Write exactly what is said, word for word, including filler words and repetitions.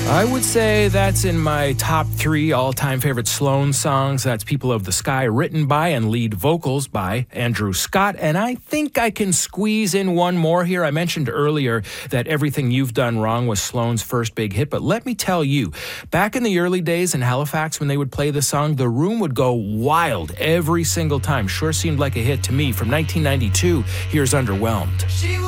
I would say that's in my top three all-time favorite Sloan songs. That's People of the Sky, written by and lead vocals by Andrew Scott. And I think I can squeeze in one more here. I mentioned earlier that Everything You've Done Wrong was Sloan's first big hit. But let me tell you, back in the early days in Halifax when they would play the song, the room would go wild every single time. Sure seemed like a hit to me. From nineteen ninety-two, here's Underwhelmed. She